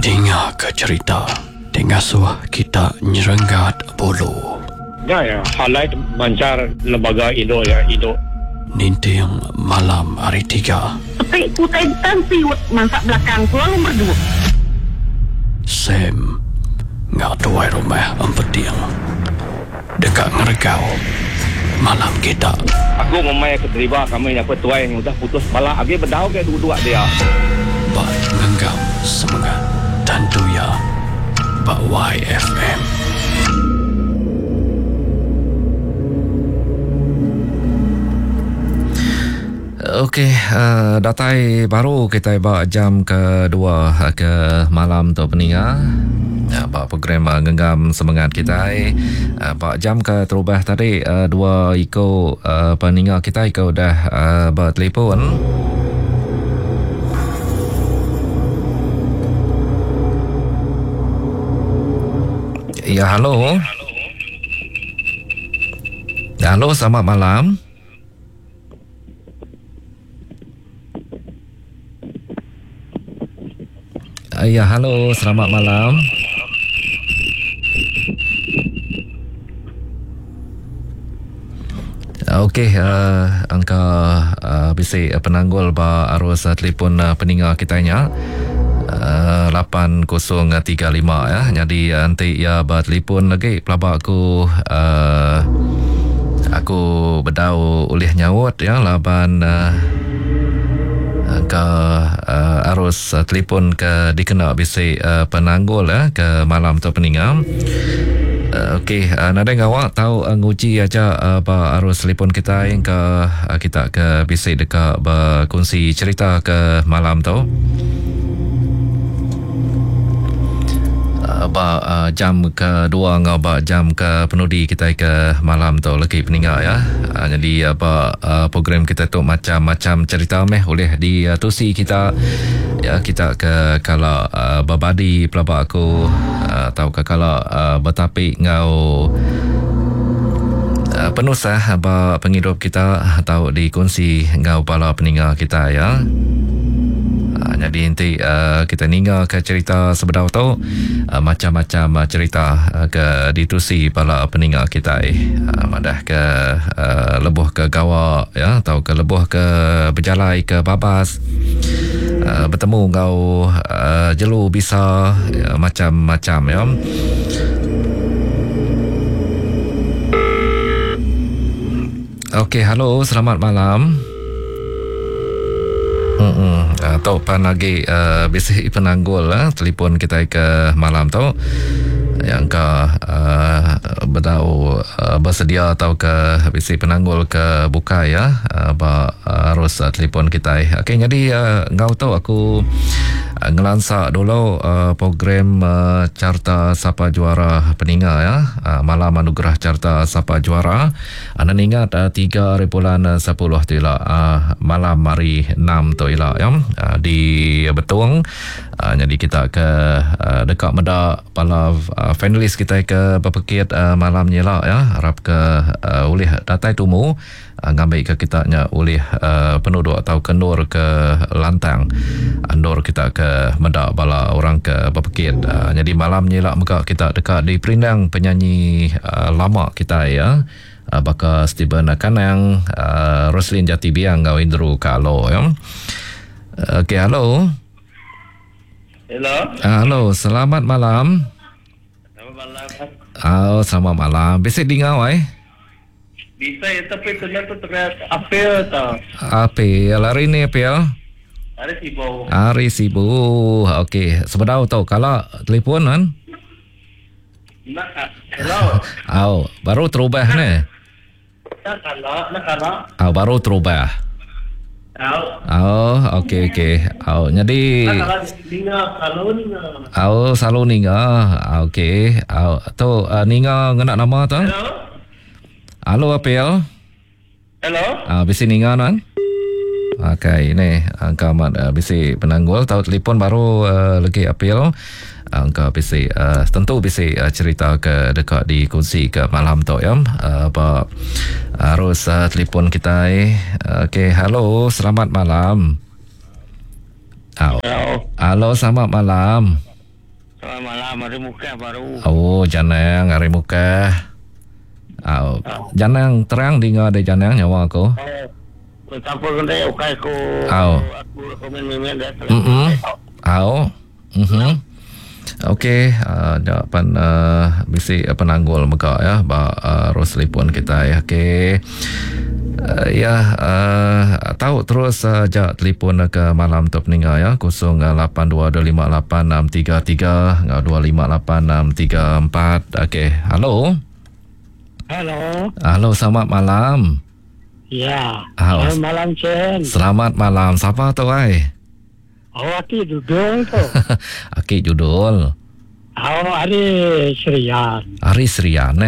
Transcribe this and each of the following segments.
Dengar ke cerita Dengasuh kita nyerenggat bulu. Ya, highlight mancar lembaga Indo ya, Indo. Ninting malam hari 3. Tapi kutai siwut masak belakang selalu berdua. Sam ngak tuai rumah empeting dekat ngeregau malam kita. Aku memang keterlibat kami yang petuai yang sudah putus malah agi berdau ke dua-dua dia. Bak ngenggam semangat tentu ya Bak YFM. Okey, datai baru kita buat jam kedua ke malam tu peninggal. Buat program genggam semangat kita. Buat jam ke terubah tadi dua ikut peninggal kita ikut dah bertelefon. Ya, halo. Halo, selamat malam. Ya, halo, selamat malam. Okey, angka bisik penanggul ba arus telefon peninggal kitanya 8035 ya. Jadi nanti ya ba telefon lagi pelabak aku berdau oleh nyawut ya laban ke arus telefon ke dikena bisik penanggul ya ke malam tu peninggal. Okey, nada ngawak tahu nguji aja apa arus telefon kita yang ke kita ke bisik dekat berkongsi cerita ke malam tu. Jam kedua ngau jam ke penudi kita ke malam tu lagi peninggal ya. Jadi program kita tu macam-macam cerita oleh ditusi kita ya, kita ke kalau berbadi pelabak aku tahu ke kalau bertapik ngau penuh sah penghidup kita tahu dikongsi ngau pala peninggal kita ya. Jadi nanti kita ninggal ke cerita sebenar tu macam-macam cerita ke ditusi pala peninggal kita madah ke lebuh ke gawak ya, atau ke lebuh ke berjalai ke babas bertemu kau jelu bisa ya, macam-macam ya. Okey, halo, selamat malam. Atau pan lagi bisik penanggul telefon kita ke malam tu yang ke berdau bersedia atau ke bisik penanggul ke buka ya harus telefon kita. Okey, jadi ngau tahu aku ngelansak dulu program Carta Sapa Juara peninggal ya, malam anugerah Carta Sapa Juara. Anda ingat 3 bulan 10 tu ialah malam hari 6 tu ialah ya, di Betung. Jadi kita ke dekat medak pala finalis kita ke berpekit malamnya lah ya, harap ke oleh datai tumu ngambil ke kitanya oleh penduduk atau kendur ke lantang andor kita ke medak bala orang ke berpekit. Jadi malamnya lah muka kita dekat di Perindang penyanyi lama kita ya, baka Steven Kanang, Roslin Jatibiang, Gau Indru Kalo ya. Okey, halo. Hello. Halo, selamat malam. Selamat malam. Selamat malam. Bisik dengar Bisa ya, tapi kena tu terkait apel tau. Apel, hari ni apel? Hari sibuk. Okey, sebentar tahu kalau telefon kan? Hello. Baru terubah ni. Nak Baru terubah. Okey. Jadi selalu ninga. Okey. Tu ninga ngena nama tu? Halo apel. Hello. Bisi ninga kan? Okey, ni angka mat bisi penanggul tahu telefon baru lagi apel. Angka bisi tentu bisi cerita ke dekat di kursi ke malam tu ya. Apa harus telefon kita. Okey, halo, selamat malam. Halo, selamat malam. Selamat malam, hari muka baru. Oh, janang hari muka. Janang terang dengar ada janang nyawa aku. Tak apa kena ukai ko. Aku komen dah. Okey, jawapan bisi penanggul muka ya, Ros telefon kita ya. Okey. Tahu terus saja telefon ke malam top ninga ya 08225863325864. Okey, halo. Halo, selamat malam. Ya. Selamat malam, Chen. Selamat malam. Siapa tu ai? Aki Dudung tu. Aki Judul. Ari Serian. Ari Serian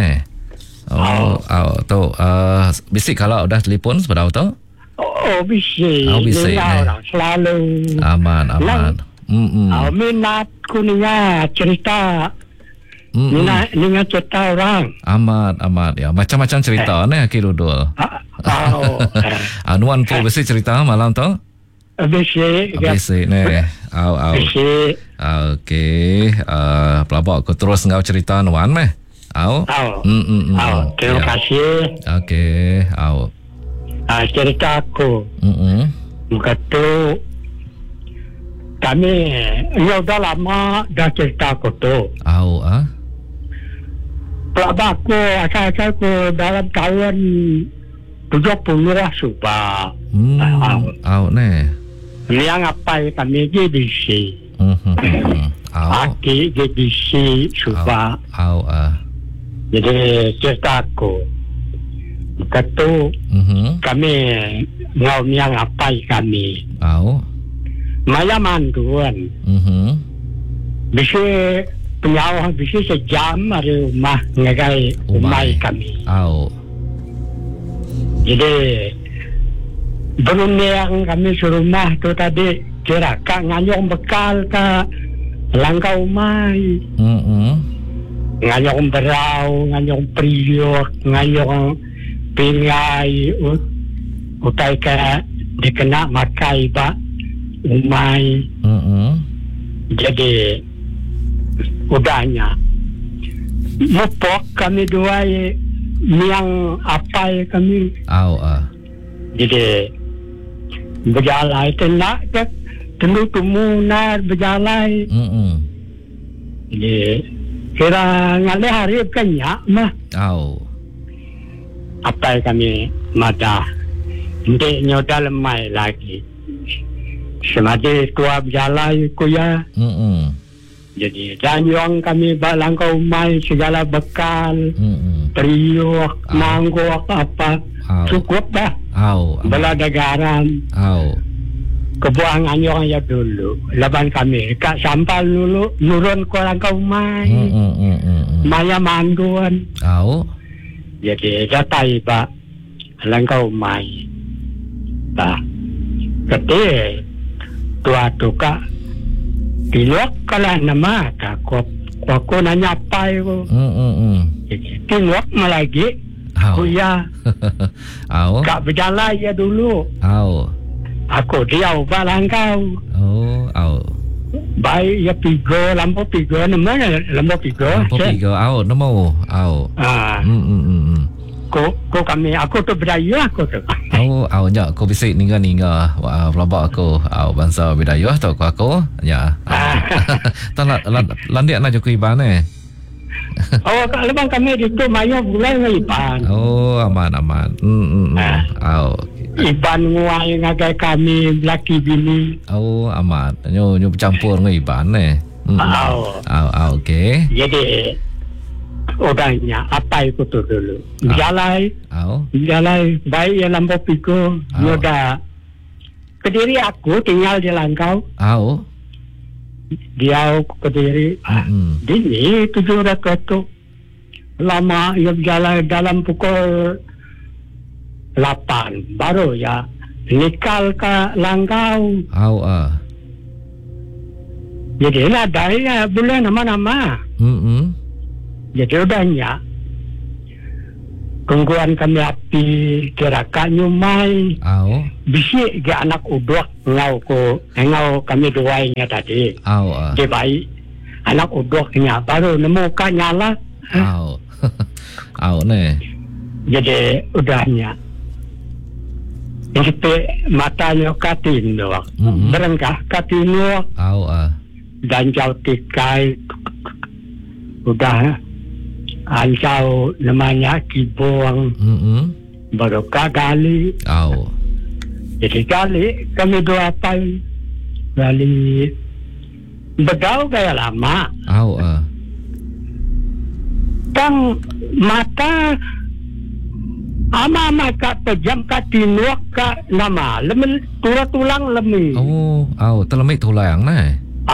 tu bisik kalau udah telefon seberapa tu? Bisik. Bisik selalu. Aman. Minat kuninga cerita. Minat cerita orang. Amat ya. Macam-macam cerita Aki Judul. Anuan pun bisik cerita malam tu? Bisik ni. Bisik. Okey. Pelabak aku terus ngau cerita nuan meh. Terima kasih. Okey. Cerita aku. Muka tu kami dah lama dah cerita aku tu. Pelabak aku asal aku dalam tahun 70 lah sumpah. Ni. Yang apa kami GBC. Aki GBC sumpah. Jadi cerita aku. Kata kami ngau yang apa kami. Maya manduan. Bisa penyawah bisa sejam dari rumah ngagai umai kami. Jadi berunding kami serumah tu tadi kira kak nganyong bekal ke langkau umai. Nganyong berau, nganyong priok, nganyong pingai utai ke dikena makai ba umai. Jadi udahnya mupok kami dua yang apa kami. Jadi berjalan itu nak ke tentu temu nak berjalan. Jadi kira ngalih hari kenyak mah. Apa kami mada. Nanti nyoda lemai lagi. Semadi tua berjalan kuya. Jadi janjong kami balangkau umai segala bekal. Periuk, manggok apa. Cukup dah. Bela negaran. Kebuangan yang ya dulu. Laban kami kak sampal dulu nurun ke langkau umai. Maya manduan. Jadi datai pak langkau umai. Ketik tua tuka tilok kalah nama aku nanya apa itu. Tilok malagi kuya. Kak berjalan ya dulu. Aku dia ubah langkau. Baik ya pigo lampu pigo namanya lampu pigo. Namo. Ko kami aku tu berdaya aku tu. Ya, aku bisik ninga pelabak aku. Bangsa berdaya tu aku. Ya. Tak landik nak joko iban Kalau bang kami di tu maya bulan iban. Aman. Iban nguai ngagai kami laki bini. Aman. Nyo bercampur dengan iban okey. Jadi udahnya apa itu tu dulu. Jalan baik ya lampu pigo. Nyoda Kediri aku tinggal di Langkau. Dia Kediri. Dini 700 lama ya jalan dalam pukul 8 baru ya nikal ke Langkau. Jadi lah dari boleh nama-nama. Jadi udahnya tungguan kami api kirakan nyumai. Bisi ke anak udok ngau kami duanya tadi. Dia baik anak udahnya baru nemu kan nyala. Ni. Jadi udahnya. Itu matanya katin doang. Berengkah katin doang. Dan jauh tikai. Udah ancau namanya Kibong. Baru kali. Jadi kali kami dua pai. Kali bedau gaya lama. Kang mata ama kat pejam kat tinuak kat nama lemen tulang lemi. Terlemik tulang nah.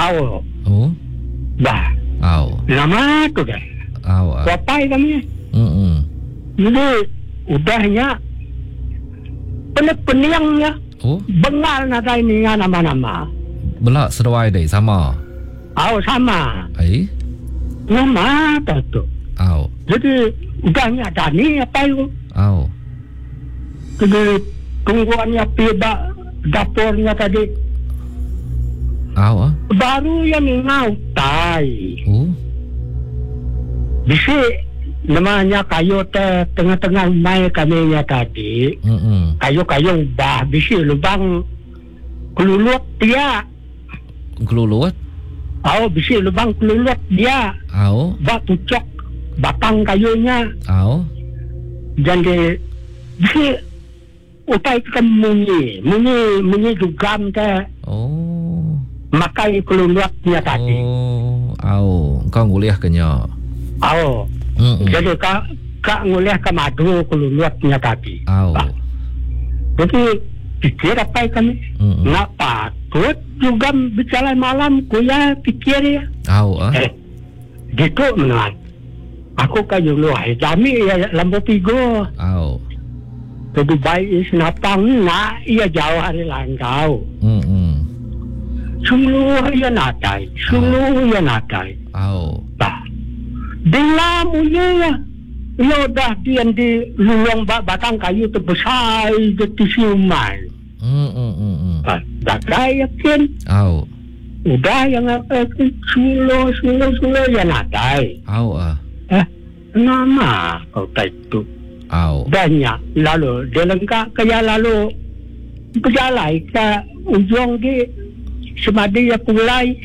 Bah. Nama tu dah. Wapai kami. Jadi udahnya peniangnya. Bengal nada ini nama-nama. Belak seruai deh sama. Sama. Nama tu. Jadi udahnya Dani apa itu? Jadi tungguannya pibak dapurnya tadi. Baru yang ngau tai. Bisi namanya kayu tengah-tengah mai kami nya tadi. Kayu-kayu bah bisi lubang kelulut dia. Kelulut? Bisi lubang kelulut dia. Bah pucuk batang kayunya. Jadi bisi utai ke munyi juga ke. Makai keluarnya tadi. Kau nguliah kenya. Jadi kak nguliah ke madu keluarnya tadi. Jadi pikir apa kami? Nak patut juga berjalan malam kuya pikir ya. Gitu menang. Aku kan dulu kami ya lampu tiga. Jadi baik senapang nak ia jauh hari langkau. Suluh ia natai. Bah. Bila munya ya. Ia dah dia di lulung batang kayu terbesar di siuman. Dah kaya yakin. Udah yang suluh ia natai. Nama kau tak itu. Banyak. Lalu dia lengkap kaya lalu berjalan ke ujung di semadi ya pulai.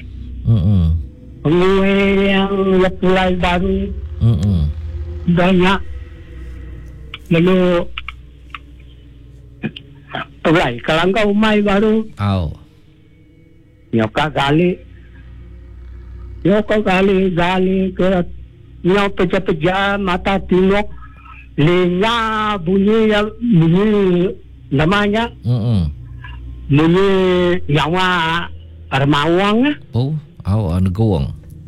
Yang ya pulai baru. Banyak. Lalu pulai kalau kau umai baru. Nyokak gali ke nyok pecah-pecah mata tinok linya bunyi namanya bunyi nyawa armawang negowang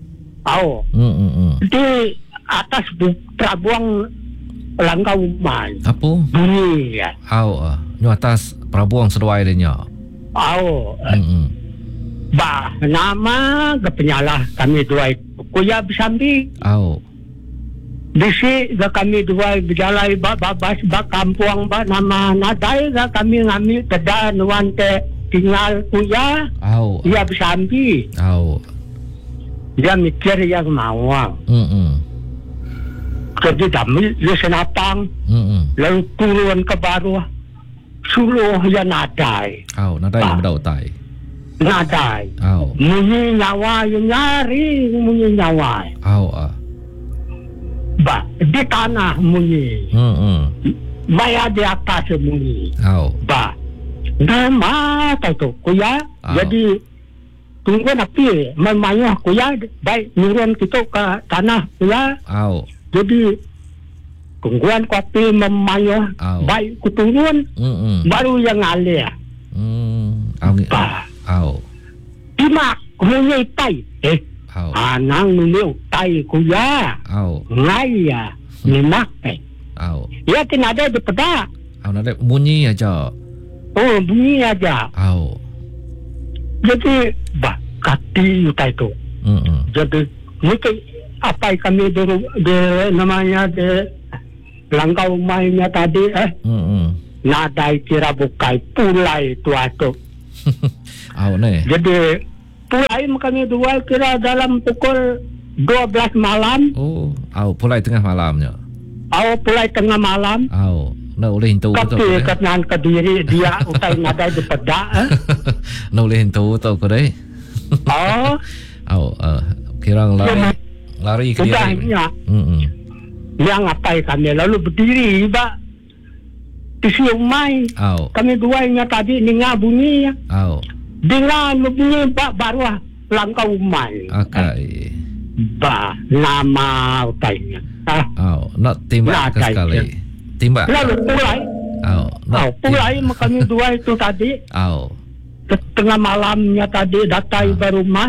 di atas prabuang langkau umai apa bunyi ya di atas prabuang seruai dia bah nama kepenyalah kami dua kuya bersambi. Bisi kami dua berjalan babas kampung nama nadai kami ngambil kedah nuan tinggal kuya. Ia bersambi. Dia mikir yang mawang. Jadi kami dia senapang. Lalu turun ke bawah. Suluh ya nadai. Nadai yang berdau tai. Nadai. Munyi nyawa yang nyari munyi nyawa. Ba di tanah munyi. Maya di atas munyi. Ba nama tahu kuya. Jadi tunggu napi memayuh kuya baik nurun kita ke tanah kuya. Jadi tungguan kopi memayuh baik kuturun baru yang ngalir. Ba Timak munyi tai. Anang nulio tai kuya. Ngaya nimak. Ya tinada di peda. Nada bunyi aja. Bunyi aja. Jadi bah kati utai tu. Jadi mungkin apa kami de namanya de langkau mainnya tadi nadai kira bukai pulai tu. Jadi pulai kami jual kira dalam pukul 12 malam. Oh, pulai tengah malamnya. Pulai tengah malam. Nak boleh hintu tu. Tapi kenan Kediri dia utai nadai di pedak. Nak boleh hintu tu ko deh. Kirang lari ke dia. Yang apa kami lalu berdiri ba di siumai. Kami duanya tadi dengar bunyi. Dengar bunyi baru langkah umai. Ba nama utainya. Nak timbak sekali. Timbak. Lalu pulai. Pulai kami dua itu tadi. Tengah malamnya tadi datang ke rumah.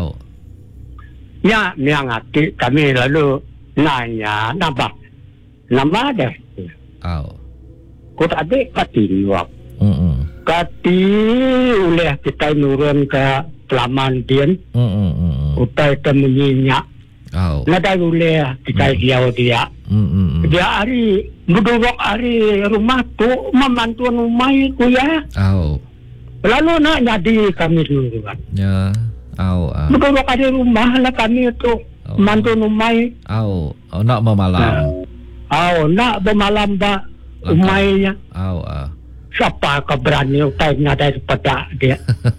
Ya, miangati kami lalu nanya nama deh. Ku tadi katiwak. Kati oleh kita nurun ke Pelaman Dian. Utai temenyinya. Nada oleh kita dia. Dia hari mudurok hari rumah tu membantu rumai ku ya. Lalu nak jadi kami dulu kan. Ya. Mudurok hari rumah lah kami tu membantu rumai. Nak bermalam. Nak bermalam ba rumainya. Siapa keberani utainya daripada dia.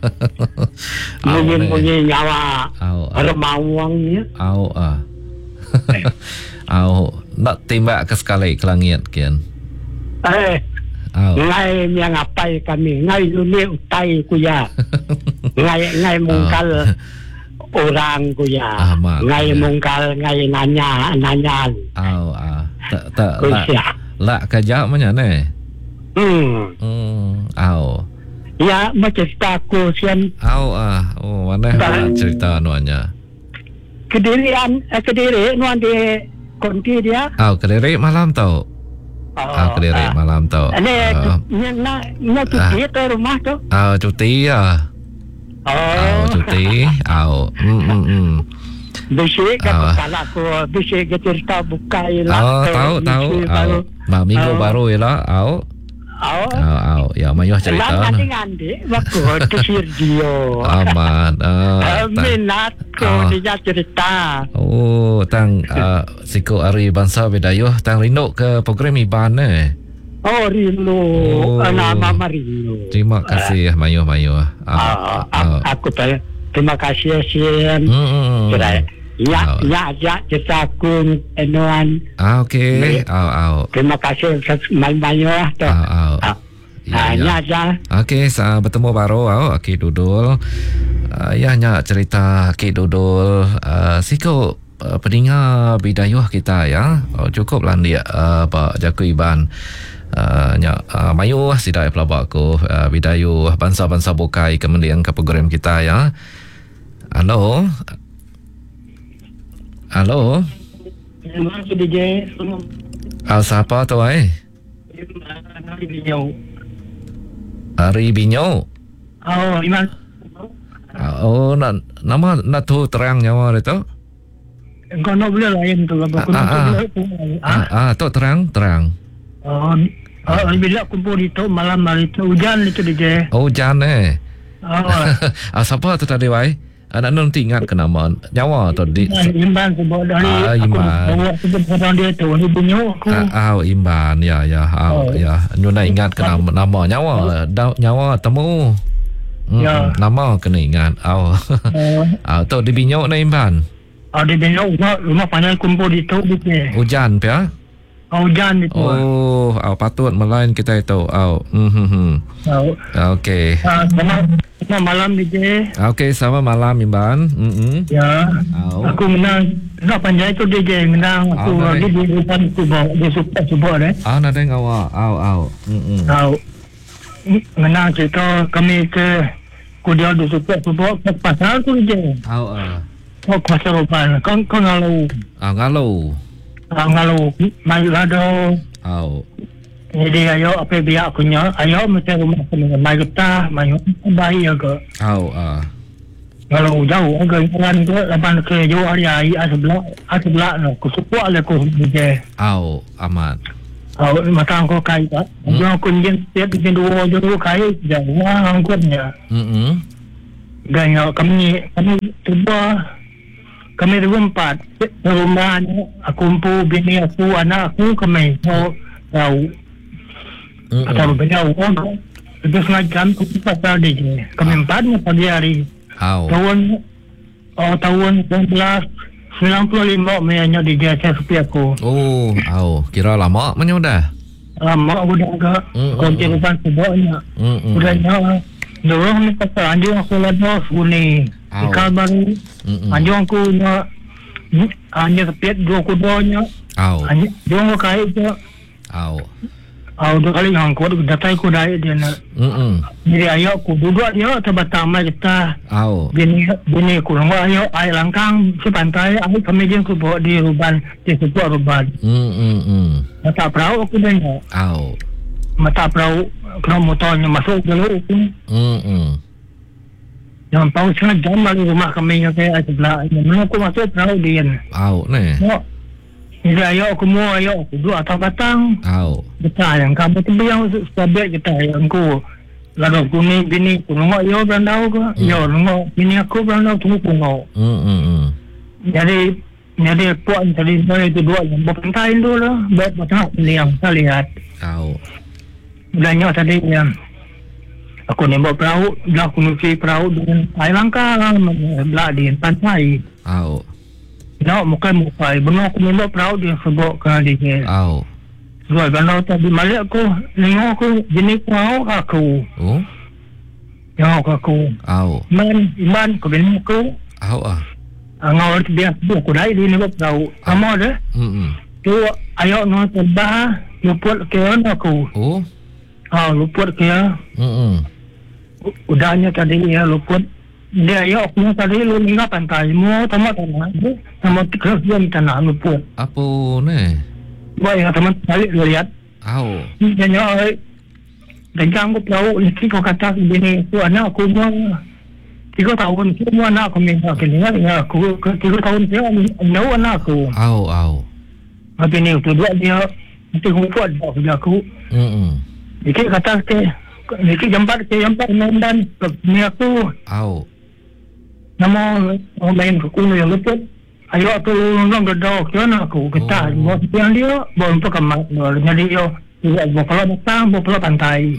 Mungkin nyawa remawangnya. Nak tembak ke sekali ke langit kian. Ngai yang apa kami ngai dunia utai kuya. Ngai mungkal orang kuya. Ngai mungkal ngai nanya. Tak lah kerja mana ne? Ya, cerita aku sian. Mana cerita nuanya? Kediri nuan di konti dia. Kediri malam tau. Kediri malam tau. Nak cuti tu rumah tu. Cuti ya. Cuti. Bisik kata salah aku. Bisik cerita buka ilah. Tahu. Minggu baru ialah. Ya mayuh cerita. Nanti waktu tu Sergio. Aman. Minat ko dia cerita. Tang siku Ari Bangsa Bidayuh tang rindu ke program Iban rindu. Nama Marino. Terima kasih mayuh. Aku terima kasih sian. Ya cerita aku enuan. Okey. Terima kasih main-main tu. Ya. Okey, bertemu baru Aki Dudul. Nya cerita Aki Dudul. Siko pendengar Bidayuh kita ya. Cukup lah dia Pak Jaku Iban. Nya mayu sidai pelabak ko Bidayuh bangsa-bangsa bukai kemudian ke program kita ya. Halo. DJ. Siapa tu Ari Binyo. Iman. Nama nak tu terang nyawa itu? Engkau nak boleh lain tu. Tu terang. Bila kumpul itu malam itu hujan itu DJ. Hujan siapa tu tadi Anak nanti ingat ke nama nyawa tu di Imban sebab dari Imban sebab dia tu ni Binyo aku. Imban ya. Nyuna ingat ke nama nyawa temu. Nama kena ingat. Tu di Binyo na Imban. Di Binyo rumah panjang kumpul itu gitu. Hujan ya. Hujan itu. Patut melain kita itu. Okey. Selamat malam DJ. Okey, selamat malam Imban. Ya. Aku menang. Nak panjang itu DJ menang. Aku lagi di depan kubur. Dia support Nada ngawa. Menang cerita kami ke kudia di support pasal tu DJ. Kuasa rupan. Kau ngalau. Ngalau mai lado. Jadi ayo apa biar aku nya ayo mesti rumah kena mai getah mai bayi agak. Kalau jauh agak jalan tu lapan ke jauh hari sebelah no ku support le ku je. Amat. Mata aku kai tak. Jo aku njen tiap dua kai jauh angkutnya. Dan kami berempat rumahnya aku bini aku anak aku kami tahu atau benda orang itu sengaja aku pasal dia kami empat pagi hari tahun 1995 mainnya di jasa sepi aku kira lama menyudah lama udah agak kontinuan sebabnya udahnya dorong ni pasal anjing aku lados guni ikal baru anjing aku anjing sepiat dua kudonya anjing aku kait je dua kali yang kuat datai ku dai dia nak jadi ayo aku duduk dia terbatamai kita bini ku ngau ayo ai langkang si pantai ai kami dia ku bawa di ruban di sebuah ruban mata perahu aku dengar mata perahu motornya masuk dulu jangan tahu setengah jam lagi rumah kami yang saya sebelah mana aku masuk perahu dia jadi ayo aku duduk atas batang betul yang kamu tu yang sebab kita yang aku lalu aku ni bini aku nengok yo berandau ke nengok bini aku berandau tunggu nengok jadi puan tadi saya itu dua yang berpentai dulu lah betul yang saya lihat Bilanya tadi yang aku nembak perahu, dah aku nusi perahu dengan air langkah belah di pantai. Nak muka, benar aku nembak perahu dia sebut ke dia. Sebab kalau tadi malik aku, tengok aku jenis perahu aku. Tengok aku. Iman aku bini aku. Ngau biasa aku dah di nembak perahu. Kamu ada? Tu ayok nak terbah, luput ke aku. Luput kaya udahnya tadi ya luput dia ayok punya tadi lu ingat pantai mu sama tanah sama kerjaan tanah luput apa ni baik teman balik lihat dia dan jangan perahu ni kau kata begini tu anak aku mau 3 tahun semua anak aku minta kelingan ya aku 3 tahun dia nau anak aku tapi ni tu dua dia itu kuat aku Dikit kata ke, dikit jempat dan ni aku. Nama main kuno yang luput. Ayo tu orang gedok kian aku kita buat yang dia bawa untuk kemak. Jadi yo bawa pulau datang, bawa pulau pantai.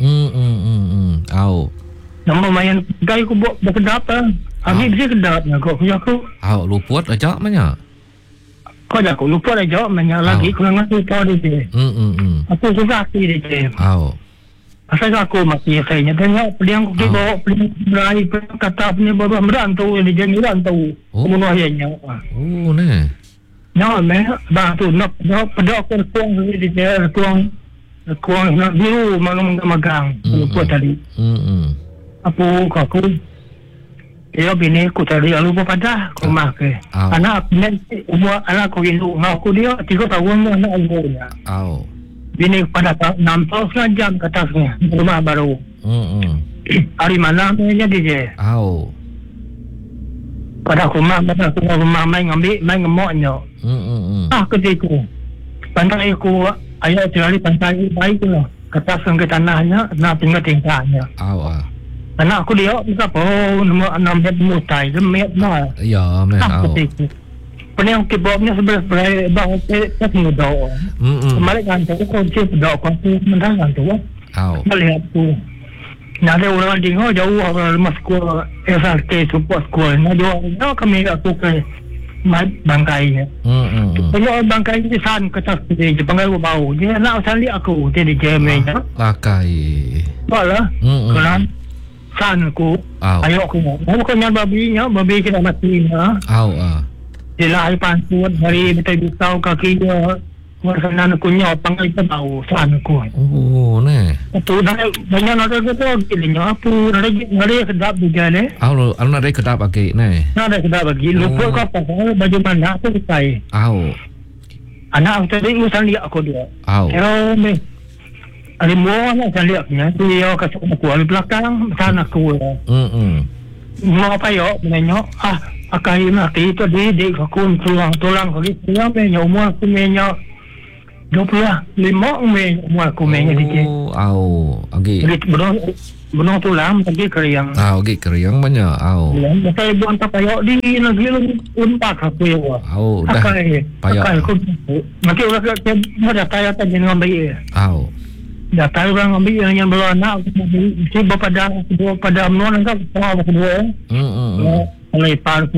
Nama main gay aku bawa kedap. Habis dia kedap aku. Luput aja mana? Kau dah aku luput aja mana lagi kurang aku tahu dia. Aku suka dia. Asal aku mati saya tengok peliang aku bawa peliang berai kata punya bawa merantau di jalan merantau bunuh ayahnya ni bang tu nak pedok kuang di jalan kuang nak biru magang lupa tadi apa aku bini aku tadi lupa pada rumah ke anak umur anak aku induk aku dia 3 tahun anak umurnya bini pada 6 tahun jam ke atasnya rumah baru hari mana punya dia pada rumah main ngemoknya ketika pantai aku ayah cari pantai baik tu lah ke atas ke tanahnya nak tingkatnya anak aku dia apa nombor 6 meter mutai remet lah ketika Pening kibobnya sebelah bang saya mudah. Kemarin kan tu kunci pedok kunci mendangan tu. Melihat tu. Ada orang dengar jauh rumah sekolah SRK support sekolah. Ada kami aku ke bangkai. Kalau bangkai di sana ke atas di bangkai bau. Dia nak sali aku dia di Jerman. Pakai. Balah. Kelan sana aku. Ayo aku. Bukannya babi kita matinya. Dia lahir pantuan hari betul-betul kaki dia warna kunyah pangai ke bau sana ku. Ni. Tu dah banyak ada kita gilinya apa ada kedap juga ni. Ada kedap bagi ni. Ada kedap bagi lupa kau apa baju mana aku pakai. Anak tadi usan lihat aku dia. Ni. Ada mua nak lihatnya dia kasih aku di belakang sana aku. Mau apa yo menyo akai mati itu di aku tulang kaki dia punya umur aku punya 25 umur aku punya di. Okey. Jadi bunuh tulang tapi keriang. Gi keriang banyak. Saya buang tak payah di negeri unpak aku ya. Dah. Payah. Aku nanti orang dah tayar tak jangan ambil. Dah tahu orang ambil yang belum anak si pada amnon kan semua kedua. Lepas tu.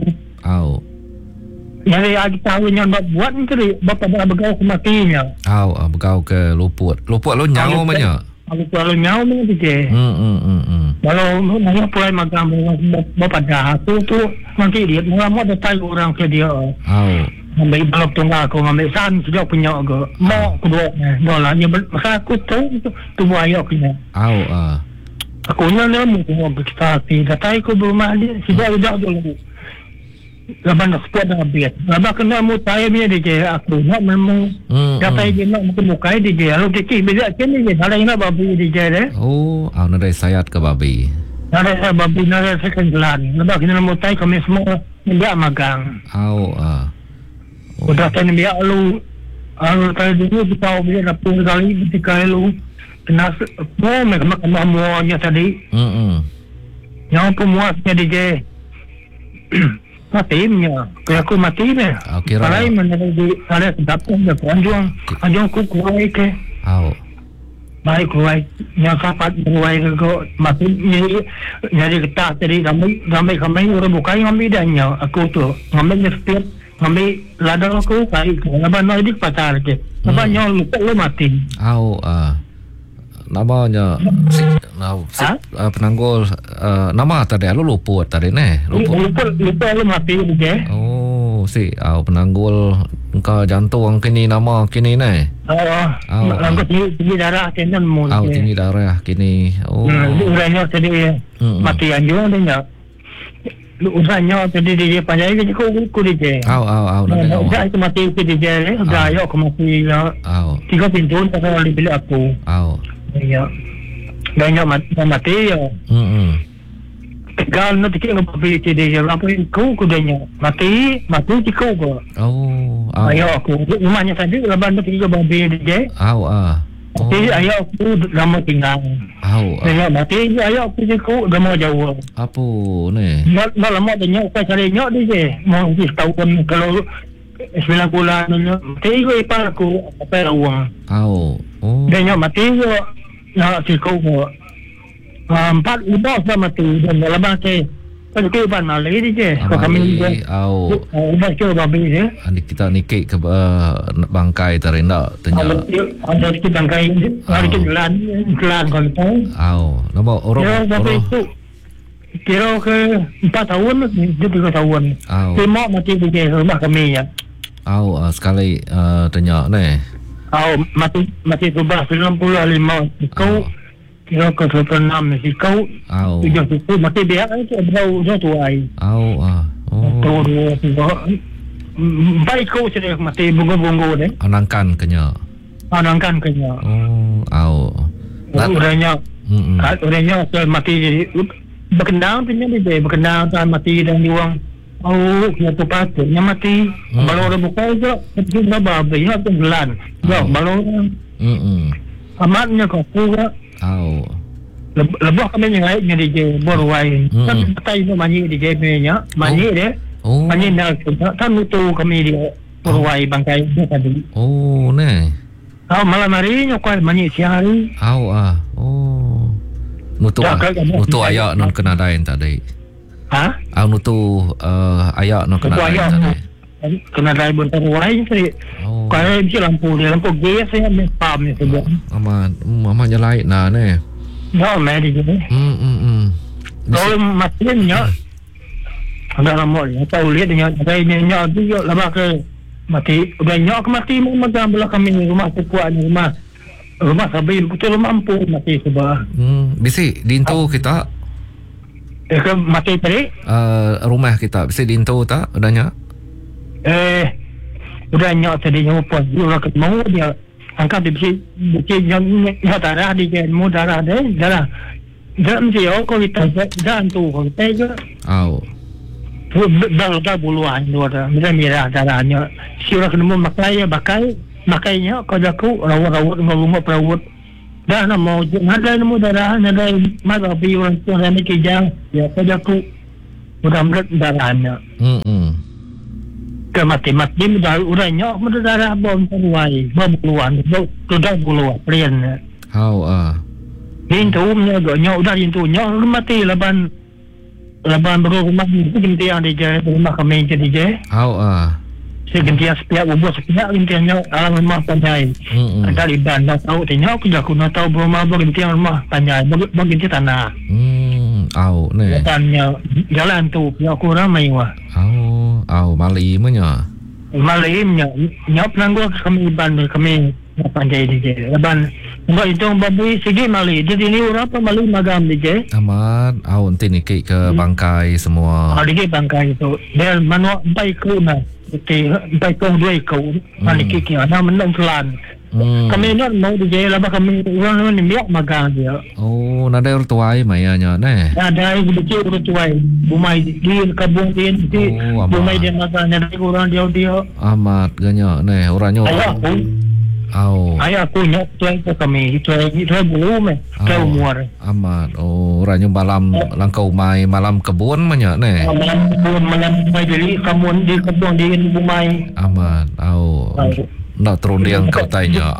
Yang lagi tahu yang buat ni bapa dah begau kematinya. Begau ke luput. Luput lo nyawa banyak. Kalau nyawa ni je. Kalau nak pulai makan bapa dah aku tu nanti dia mau dah tahu orang ke dia. Ambil balap tunggal aku ambil san sejak punya aku. Mau kedua bola dia masa aku tu ayah punya. Aku ni mau kita tapi aku belum ada sejak dah dulu. Laban nak sport dah habis. Laban kena mu tayar dia dia aku nak memang dapat dia nak muka dia dia. Lalu kiki beza kini dia ada yang babi dia deh. Nak ada sayat ke babi. Ada babi nak second land. Laban kena mu tayar kami semua dia magang. Udah kan dia lalu tayar dulu kita dia dapat kali ketika lalu kena makan semuanya tadi. Yang pemuasnya dia. Matinya, kalau aku mati ni. Kalau mana ada sedapun dia anjung kukuai ke. Baik kuai, yang kapat kuai ke mati ni jadi kita tadi ramai orang bukai ngambil danya. Aku tu ngambil setiap ngambil ladang aku kai. Lepas nak di pasar ke. Lepas yang lupa mati. Namanya penanggul nama tadi lu luput tadi lupa lu mati je. Penanggul engkau jantung kini nama kini ni. Tinggi darah kena mu. Tinggi darah kini. Urangnya tadi mati anjung dia. Urangnya tadi dia panjang ke ku dia. Dah itu mati ke dia. Dah yo mati ya. 3 pintu tak boleh beli aku. Ya. Banyak mati ya. Tegal nanti kita beli dia apa kau kudanya mati kau ko. Ayo aku rumahnya tadi laban nanti kita beli dia. Jadi ayo aku lama tinggal. Ayo mati ayo aku kau dah mau jauh. Apa ni? Nak lama dia nyok cari nyok dia. Mau tahun kalau 9 bulan mati ko ipar aku apa uang. Dia nyok mati ko nak kau ko. 4 ubah sama tu dan lepas ke kehidupan lagi je kami juga ubah ke babi je kita nikik ke bangkai terindak tanya ada sikit bangkai hari ke gelan kalau tahu nama orang kira ke 4 tahun dia 3 tahun semua mati di rumah kami ya sekali tanya ni mati ubah 95 kau kira ke 26 si kau tujuh suku mati dia itu dah tuai baik kau sudah mati bunga-bunga deh anangkan kenya udahnya mati jadi berkenang tak mati dan diuang kita patutnya mati balon orang buka itu itu berapa banyak tenggelam balon amatnya kau pura lebih kami yang lainnya DJ Borwai kan betai itu manyi DJ nya manyi deh manyi nak kan mutu kami di Borwai bangkai dia tadi ne malam hari nyokoi manyi siang hari mutu ayak non kena dain tadi mutu ayak non kena dain tadi kena dain bentar Borwai tadi kalau bisa lampu gas saya pam ni sebab mama nyalain nah ni mari je kalau matinya ada lama ni tahu lihat dia ada dia lama ke mati udah nyok mati macam belah kami rumah sepuak ni rumah sabil betul mampu mati sebab bisi dinto kita ke mati tadi rumah kita bisi dinto tak udahnya udah nyok tadinya pun dia ketemu dia angkat di bisi yang darah di jemu darah mesti kau kita dan tu kau tega dah buluan dua merah darahnya si orang ketemu makainya kau jaku rawat rumah perawat dah nak mau ada nemu darah ada masa pi orang tu ada kijang ya pada aku mudah-mudahan darahnya ke mati-mati dah urangnya mudah darah bom terwai bom keluar sudah keluar plian Hintunya gaknya udah hintunya mati laban berumah itu gentian dia rumah kami jadi je segentian setiap ubah setiap gentiannya alam rumah panjai dari bandar tahu tanya aku dah guna tahu rumah gentian rumah panjai bagi tanah ne tanya jalan tu ya aku ramai wah malimnya nyop nanggo kami bandar kami panjai DJ laban enggak itu babi segi mali jadi ni berapa mali magam DJ amat nanti ni ke bangkai semua di bangkai itu dia manual baik kuna baik kong dua kau mali kiki ada menang pelan kami nak mau DJ laban kami orang ni biak magang dia nada urtuai mayanya ne ada DJ urtuai bumai di kabung di bumai dia magang ada orang dia amat ganyo ne orangnya ayah aku nyok tuai ke kami tuai belum kau muar amat orangnya malam langkau mai malam kebun banyak ne malam mai jadi kamu di kebun di bumai amat nak turun dia kau tanya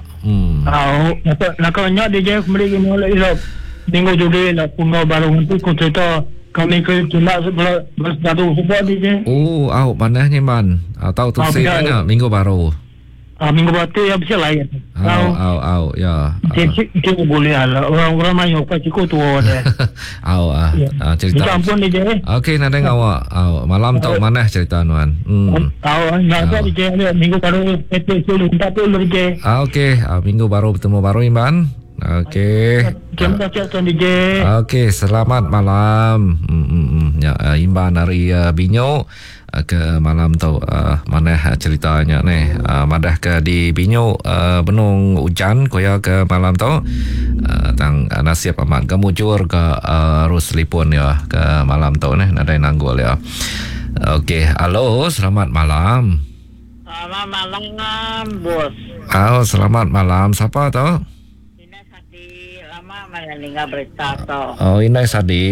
nak kau nyok dia kembali ke mulai minggu juga lah punggau baru nanti kau cerita kami ke cuma bersatu sebab dia manahnya man tahu tu sihnya minggu baru minggu batu ya bisa lain. Ya. Kita boleh lah. Orang-orang mayu kat cikgu tu ada. Cerita. Minta ampun dia. Okey, nak dengar awak. Malam tahu mana cerita nuan. Nak dia minggu baru PT sulu minta dulu dia. Okey, minggu baru bertemu baru Iman. Okey. Terima kasih Tuan DJ. Okey, selamat malam. Ya, Iman dari Binyo. Ke malam tu mana ceritanya ni madah ke di Binyo benung hujan koya ke malam tu tang nasib amat kemujur ke ruslipun ya ke malam tu ni ada nanggul ya. Okey, halo, selamat malam. Selamat malam, bos. Selamat malam. Siapa tu? Inai Sadi, lama mendengar berita tu. Inai Sadi.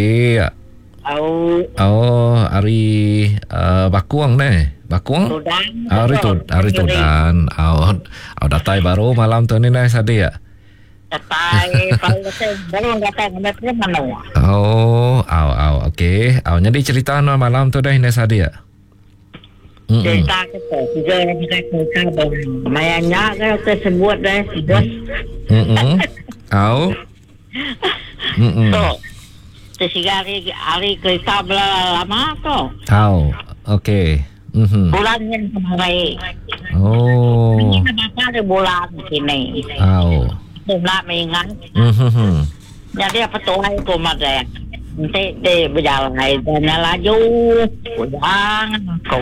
Hari Bakuang ne? Bakuang? Tudan. Hari Tudan. Datai baru malam tu ni nai Sadi ya? Datai baru datai ngetnya mana? Okey. Jadi cerita no malam tu dah nai Sadi ya? Cerita kita cerita mayanya kan tersebut dah bos. Tersigari hari kereta lama tu. Okey. Bulan yang kemarin. Ini kenapa ada bulan sini? Nak mengingat. Jadi apa tu hari kemarin? Nanti dia berjalan dan laju, pulang aku.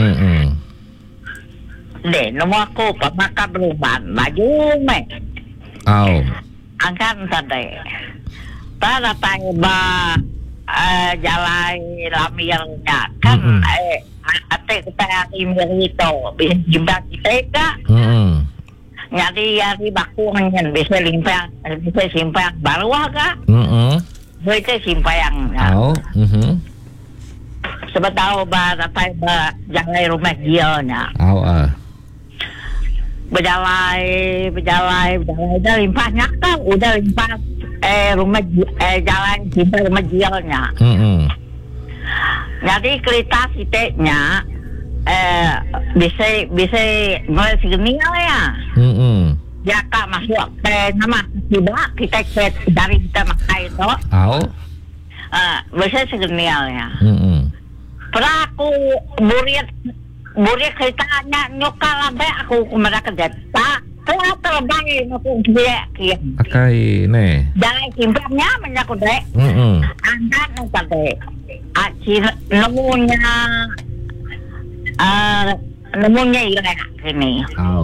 Deh, nombor aku pemakai beruban baju me. Angkat tadi. Pada tanya jalan lamirnya kan atik kita imiri tu bisa kita tak jadi bakuannya bisa simpang baru agak bisa simpang sebab tahu pada tanya jalan rumah dia nya berjalan dah limpahnya kan udah limpah rumah jalan kita rumah jialnya. Jadi kereta siteknya bisa mulai segini ya. Ya kak masuk nama tiba kita dari kita makai itu. Bisa segini ya. Pernah aku burit keretanya nyokal sampai aku kemana kerja tak. Telah terbaik aku dia kian. Akai ne. Jalan simpangnya menyakut dek. Angkat nungkat dek. Acil nemunya ilah kini.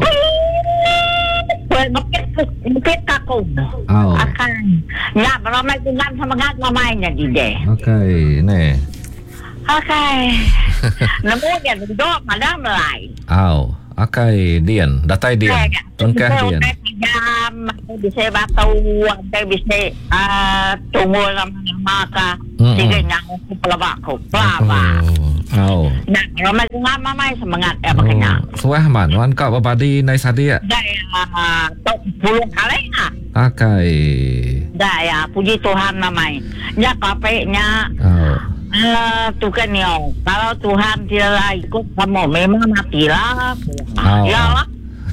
Mungkin kaku. Akan. Ya beramai dengan semangat mamanya di dek. Akai ne. Akai. Nemunya duduk pada mulai. Akai Dian, datai Dian, tengkah Dian. bisa batu, bisa tunggu lama-lama ka. Sige nga ako pelabak ko. Pelabak. Nah, ramai lama mai semangat makanya. Suah man, wan kau babadi nai sadia. Daya, 10 kali lah. Akai. Daya, puji Tuhan namai. Nya kapeknya. Tu kan yo. Kalau Tuhan tidak ikut kamu memang matilah. Iyalah.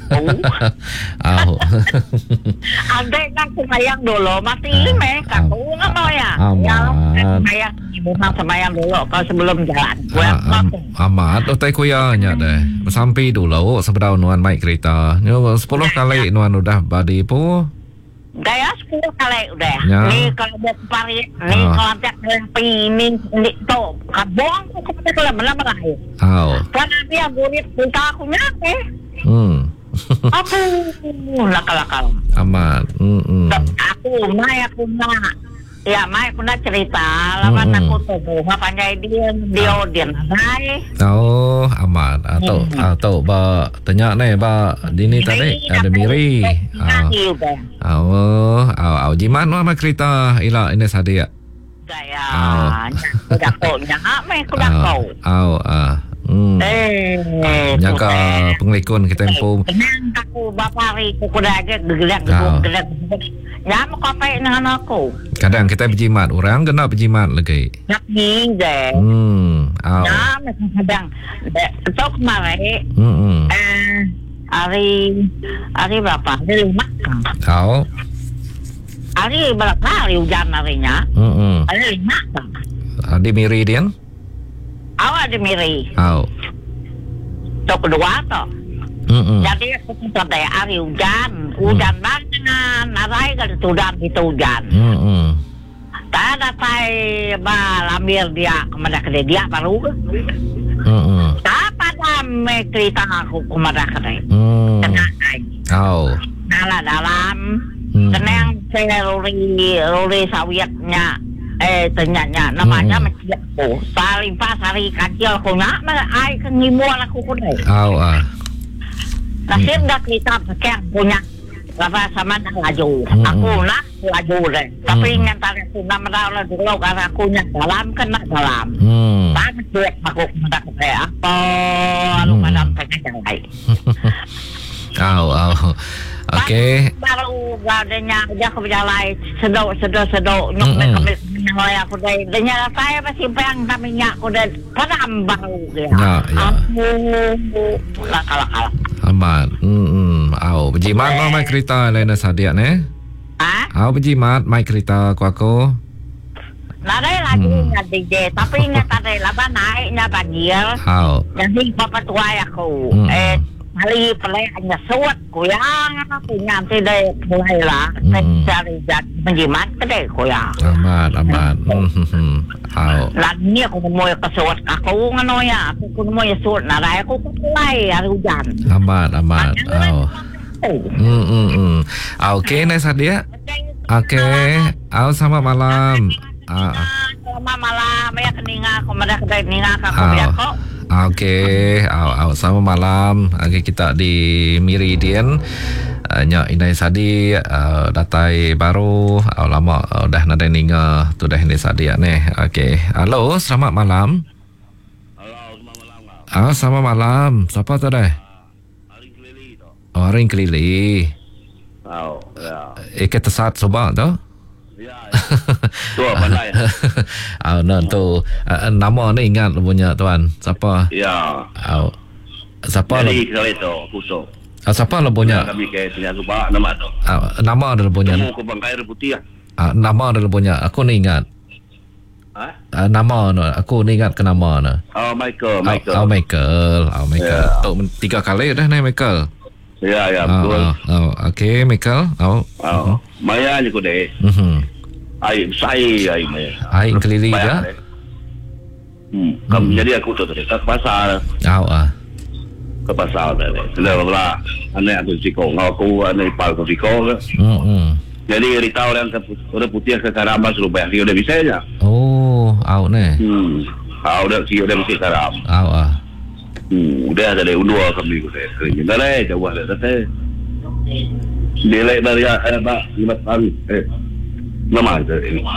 Andai kan semayang dulu mati kamu apa ya? Semayang ibu semayang dulu kalau sebelum jalan. Amat, otai kuyanya deh. Sampai dulu seberapa nuan naik kereta. 10 kali nuan udah badi pu. Gaya 10 kali udah. Nih kalau buat pari, nih kalau tiap kali ini tu kabong aku kepada lama-lama lah. Karena dia burit kita aku nyampe. Aku lakal-lakal. Amat. Aku nak. Ya, aku nak cerita. Lawan aku tu, pandai dia nai. Oh, amat. Atau ba tanya nih ba dini tadi ada Miri. Jiman mama cerita ila ini sadia. Saya. Kuda kau, jangan main kuda kau. Nyaka penglikun kita empu. Tenang aku bapak hari kuda aja gerak. Ya mau kapai dengan aku. Kadang kita berjimat, orang kena berjimat lagi. Nak deh. Ya kadang. Itu kemarin. Hari berapa? Hari 5. Hari berapa hari hujan harinya? Hari 5. Di Meridian? Awak di Miri. Tu kedua tu. Jadi aku sampai hari hujan banget. Narai kan hujan itu hujan. Tak ada tay lamir dia kepada kedai dia baru. Tak pada cerita aku kepada kedai. Tenang. Nala dalam. Tenang saya roli sawiatnya. Ternyata namanya macam tu. Sari kacil aku nak, ai kengimuan aku kudai. Nasib dah kita pakai punya. Lepas sama dah laju. Aku nak laju deh. Tapi ingat tadi aku nak meraulah dulu karena aku nak dalam kena dalam. Tak duit aku nak saya apa? Lalu madam pengen jalan. Okey. Baru adanya dia ke berjalan sedok nyok kami aku dah denya saya masih payang kaminya aku dah padam bau dia. Aku lakal. Amat. Berjimat mau mai kereta lain sadia ne? Berjimat mai kereta aku. Nadai lagi DJ tapi ingat ada laban naiknya banjir. Jadi bapak tua aku. Hari pelanya suat kuyang aku nanti deh mulailah cari menjimat kedai kuyang. Amat. Lagi aku mau kesuat aku ngano ya aku mau suat narai aku mulai hari hujan. Amat. Okey nih Sadia. Okey. Selamat malam. Selamat malam ya keninga aku mereka kedai ninga aku biar kok. Okey, selamat malam. Kita di Meridian. Nya Inai Sadi datai baru lama dah nada ninga tu dah Inai Sadi ne. Okey. Halo, selamat malam. Selamat malam. Siapa tu dah? Aring Kelili. Kita saat sobat tu? Tu pandai. Tu nama ni ingat punya tuan. Siapa? Ya. Siapa Jadi kalau itu kusuk. Siapa lah punya? Kami ke sini lupa nama tu. Nama adalah punya. Temu ke bangkai putih ah. Nama adalah punya. Aku ni ingat. Nama aku ni ingat ke nama na. Michael. Michael. Tu 3 kali dah ni Michael. Ya betul. Okey Michael. Maya ni ko deh. Ai Maya. Ai Kelili dah. Jadi aku tu tadi ke pasar. Ke pasar dah. Lepas ane aku siko aku ane pal ko siko. Jadi ritaw lang ke putih ke Karamba suruh bayar dia bisa aja. Ne. Udah sih udah bisa Karam. Udah ada dua kami ko deh. Dah jauh dah teh. Nilai dari apa 5 tahun. Nama itu.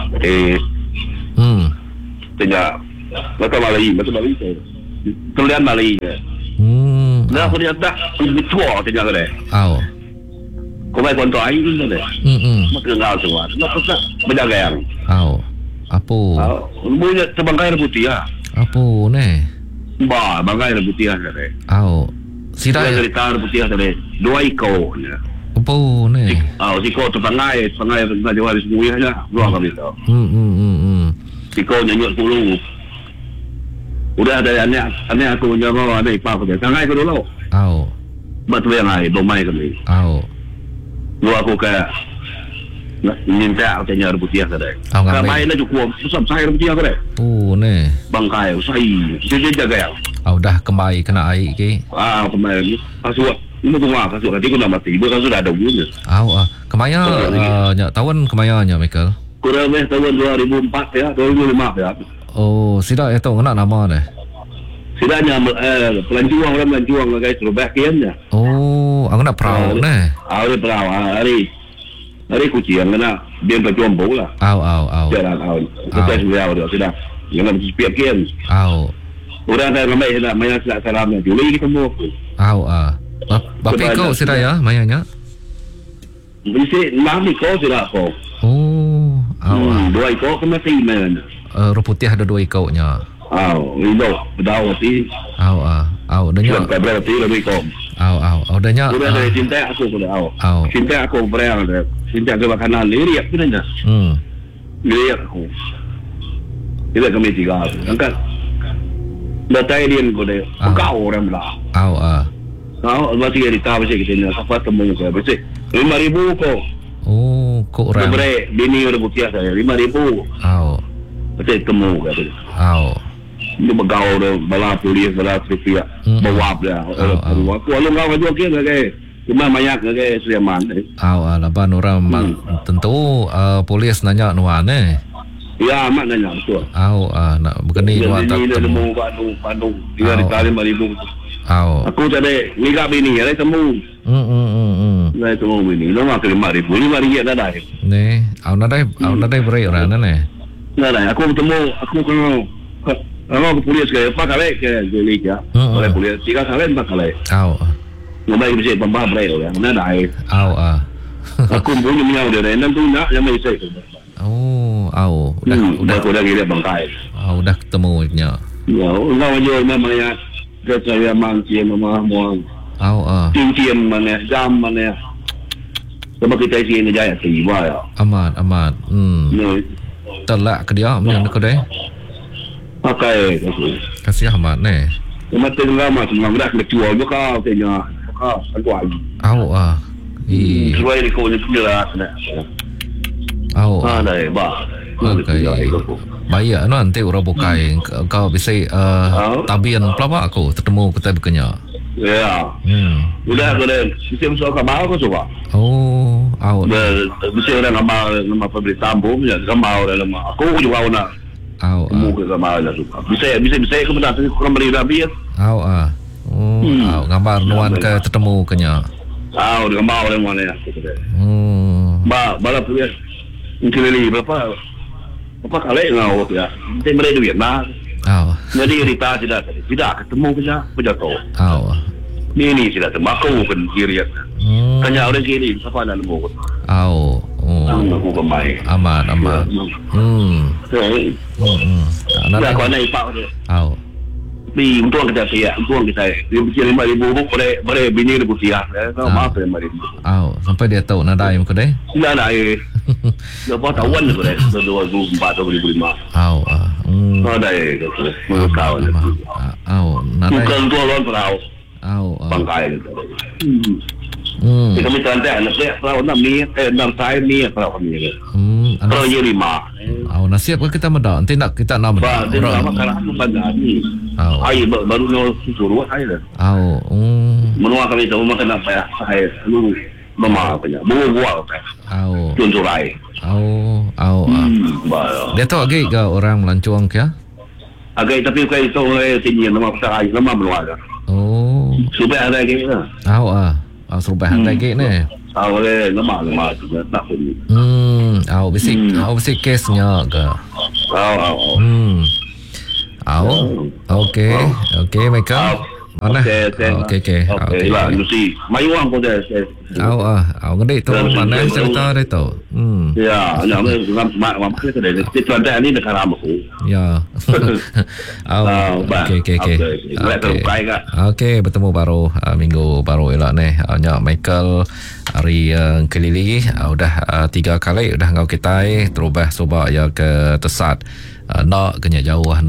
Tanya. Betul Malay. Tulian Malay. Nah, aku dia tak tua tanya ke. Kau mai kontrol air tu deh. Maka ngau semua. Nak pesak berjaga yang. Apa? Punya sebangkai putih ah. Apa ni? Bangkai putih ah deh. Sida cerita putih deh. 2 ekor. Apa ni? Ekor tu pangai nak jual semua aja. Dua kali tu. Ekor nyanyut 10. Udah ada anak aku nyawa ada ipar aku dia. Sangai aku dulu. Betul yang ai domai kami. Lu aku kayak minta tanya putih ke deh. Kamai na cukup susah saya putih ke deh. Ni. Bangkai usai. Jadi jaga yang. Dah kembali kena air ke. Kembali. Kasut. Ini tunggu kasut nanti aku nak mati. Bukan sudah ada bunyi. Kemaya tahun kemayanya Michael. Kurang lebih tahun 2004 ya, 2005 ya. Sida itu kena nama deh. Sidanya pelanjuang guys, Slovakian ya. Aku nak perahu ni. Hari perahu hari kucing kena dia berjuang bola. Jalan kita sudah sudah. Jangan berpikiran. Orang saya ramai nak maya salamnya. Juli kita mau. Bapak kau sida ya mayanya? Bisa lama kau sudah kau. 2 ekor kena timan. Putih ada 2 ekornya. Itu bedau ti. Danya. Berarti lebih kom. Danya. Udah dari cinta aku sudah. Cinta aku berang ada. Cinta ke makanan lirik sebenarnya. Lirik aku. Itu kami 3. Angkat. Datai dia ko deh. Kau orang belah. Kau masih di tahu sih kita ni. Apa temu ke? Betul. 5,000 ko. Kok orang. Berapa bini orang putih saya 5,000. Betul temu ke? Dia bergaul dia bala polis bala trafik bawab dia aku lalu ngau aja ke cuma banyak ke Sulaiman laban orang tentu polis nanya nuane ya mak nanya betul nak begini nuan tak temu Bandung dia di kali 5,000 aku tadi nikah bini ada temu saya temu bini lama ke 5,000 dah dah ni nadai berai orang ni aku bertemu aku kalau polis ke apa kali ke jelik ya oleh polis 3 kali 4 kali ngomai bisa bambah berai orang mana dah aku punya miau dia dan tu nak yang mai saya udah gila bangkai udah ketemu nya ya engkau aja memang ya ke saya mangki mama mau tiang mana jam mana sebab kita sini jaya tiba ya amat telak ke dia macam kau deh pakai kasih amat ni mati lama semua dah kena jual juga tanya aku lagi jual ni kau ni jelas ada baik nanti orang bukai kau bisa tabian pelapa aku ketemu kita berkenya ya udah bisa masuk kamar aku coba bisa orang nama pemberi tambung ya kamar nama aku juga nak muka kamar lah suka bisa aku benar aku kembali nabi ya gambar nuan ke ketemu kenya di kamar orang mana ya balap ya mungkin ini berapa kali ngau ya nanti mereka duit nah jadi cerita tidak ketemu kerja jatuh ini tidak tembakau kan kiri tanya orang kiri siapa nak nemu aku kemai aman nak kau naik pak di untung kita dia bikin 5,000 boleh bini dia putih maaf 5,000 sampai dia tahu nadai muka deh nadai lepas tahun tu deh 2004 2005 nadai kau nadai bukan tuan perahu bangkai kami tanda anak saya perahu 6 saya ni perahu ni perahu je 5 nasihat kita meda nanti nak kita nak meda orang makanan banyak ni air baru nak suruh air menua kami tahu makan apa ya saya lu mama punya buah apa tunjurai dia tahu agak ke orang melancuang ke agak tapi kalau itu tinggi nama besar nama menua supaya ada lagi surubah ada lagi ni Boleh lemak juga tak pun. Besi kesnya ke? Okey, Michael. Okey. Lah, mesti mai orang pun dah. Ngedik tu mana cerita dia tu. Ya, nak mak kita dah. Kita ada ni dekat ramah. Ya. Okey, bertemu baru minggu baru elok ni. Nya Michael hari kelili udah 3 kali udah ngau kita terubah subak ya ke Tesat. Nak kena jauh